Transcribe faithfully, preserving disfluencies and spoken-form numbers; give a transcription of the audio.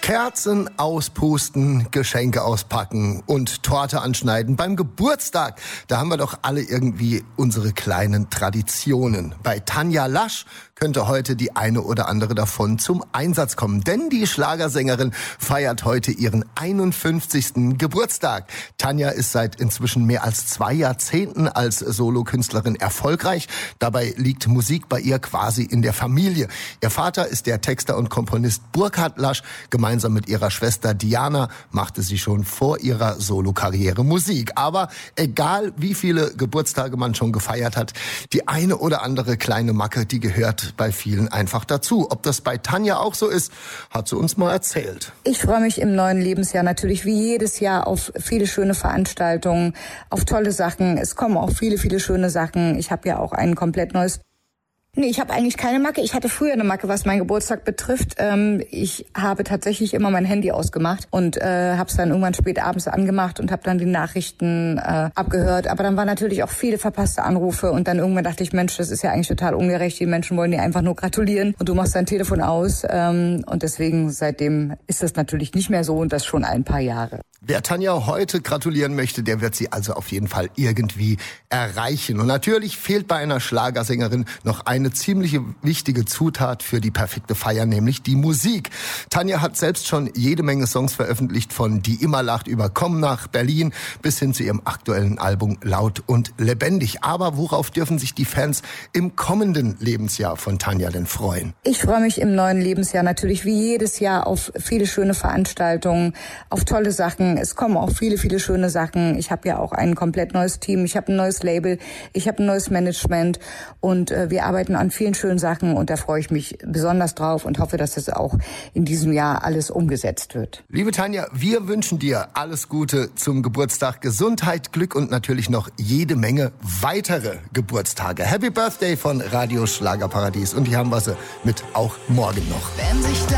Kerzen auspusten, Geschenke auspacken und Torte anschneiden beim Geburtstag. Da haben wir doch alle irgendwie unsere kleinen Traditionen. Bei Tanja Lasch könnte heute die eine oder andere davon zum Einsatz kommen. Denn die Schlagersängerin feiert heute ihren einundfünfzigsten Geburtstag. Tanja ist seit inzwischen mehr als zwei Jahrzehnten als Solokünstlerin erfolgreich. Dabei liegt Musik bei ihr quasi in der Familie. Ihr Vater ist der Texter und Komponist Burkhard Lasch. Gemeinsam mit ihrer Schwester Diana machte sie schon vor ihrer Solokarriere Musik. Aber egal wie viele Geburtstage man schon gefeiert hat, die eine oder andere kleine Macke, die gehört bei vielen einfach dazu. Ob das bei Tanja auch so ist, hat sie uns mal erzählt. Ich freue mich im neuen Lebensjahr natürlich wie jedes Jahr auf viele schöne Veranstaltungen, auf tolle Sachen. Es kommen auch viele, viele schöne Sachen. Ich habe ja auch ein komplett neues... Nee, ich habe eigentlich keine Macke. Ich hatte früher eine Macke, was meinen Geburtstag betrifft. Ähm, ich habe tatsächlich immer mein Handy ausgemacht und äh, habe es dann irgendwann spät abends angemacht und habe dann die Nachrichten äh, abgehört. Aber dann waren natürlich auch viele verpasste Anrufe und dann irgendwann dachte ich, Mensch, das ist ja eigentlich total ungerecht. Die Menschen wollen dir einfach nur gratulieren und du machst dein Telefon aus. Ähm, und deswegen seitdem ist das natürlich nicht mehr so und das schon ein paar Jahre. Wer Tanja heute gratulieren möchte, der wird sie also auf jeden Fall irgendwie erreichen. Und natürlich fehlt bei einer Schlagersängerin noch eine ziemlich wichtige Zutat für die perfekte Feier, nämlich die Musik. Tanja hat selbst schon jede Menge Songs veröffentlicht, von Die immer lacht über Komm nach Berlin bis hin zu ihrem aktuellen Album Laut und lebendig. Aber worauf dürfen sich die Fans im kommenden Lebensjahr von Tanja denn freuen? Ich freue mich im neuen Lebensjahr natürlich wie jedes Jahr auf viele schöne Veranstaltungen, auf tolle Sachen. Es kommen auch viele, viele schöne Sachen. Ich habe ja auch ein komplett neues Team. Ich habe ein neues Label. Ich habe ein neues Management. Und äh, wir arbeiten an vielen schönen Sachen. Und da freue ich mich besonders drauf und hoffe, dass das auch in diesem Jahr alles umgesetzt wird. Liebe Tanja, wir wünschen dir alles Gute zum Geburtstag. Gesundheit, Glück und natürlich noch jede Menge weitere Geburtstage. Happy Birthday von Radio Schlagerparadies. Und die haben wir sie mit auch morgen noch. Wenn sich